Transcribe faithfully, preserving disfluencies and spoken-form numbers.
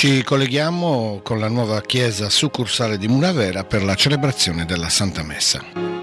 Ci colleghiamo con la nuova chiesa succursale di Munavera per la celebrazione della Santa Messa.